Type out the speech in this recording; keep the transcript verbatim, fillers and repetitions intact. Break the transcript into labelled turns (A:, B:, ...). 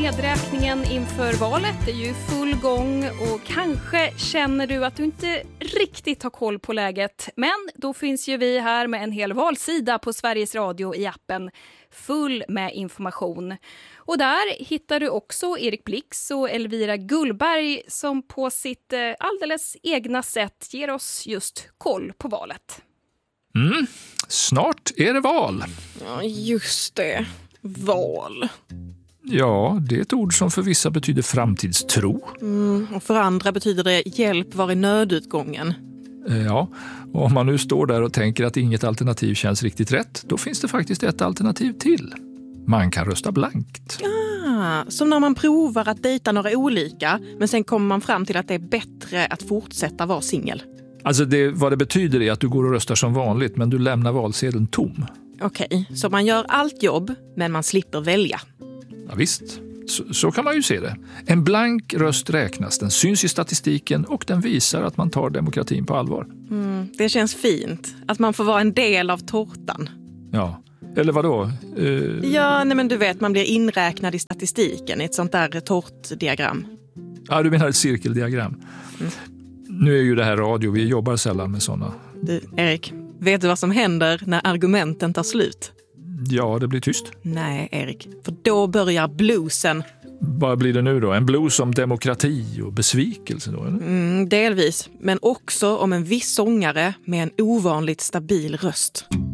A: nedräkningen inför valet är ju full gång och kanske känner du att du inte riktigt har koll på läget. Men då finns ju vi här med en hel valsida på Sveriges Radio i appen full med information. Och där hittar du också Erik Blix och Elvira Gullberg som på sitt alldeles egna sätt ger oss just koll på valet.
B: Mm, snart är det val.
C: Ja, just det. Val.
B: Ja, det är ett ord som för vissa betyder framtidstro.
C: Mm, och för andra betyder det hjälp var i nödutgången.
B: Ja, och om man nu står där och tänker att inget alternativ känns riktigt rätt, då finns det faktiskt ett alternativ till. Man kan rösta blankt.
C: Ah, som när man provar att dejta några olika, men sen kommer man fram till att det är bättre att fortsätta vara singel.
B: Alltså det, vad det betyder är att du går och röstar som vanligt, men du lämnar valsedeln tom.
C: Okej, så man gör allt jobb, men man slipper välja.
B: Ja, visst, så, så kan man ju se det. En blank röst räknas, den syns i statistiken och den visar att man tar demokratin på allvar.
C: Mm, det känns fint, att man får vara en del av tårtan.
B: Ja, eller vadå? Uh...
C: Ja, nej men du vet, man blir inräknad i statistiken i ett sånt där tårtdiagram.
B: Ja, du menar ett cirkeldiagram. Mm. Nu är ju det här radio, vi jobbar sällan med sådana.
C: Du, Erik, vet du vad som händer när argumenten tar slut?
B: Ja, det blir tyst.
C: Nej, Erik, för då börjar bluesen.
B: Vad blir det nu då? En blues om demokrati och besvikelse då, eller?
C: Mm, delvis, men också om en viss sångare med en ovanligt stabil röst.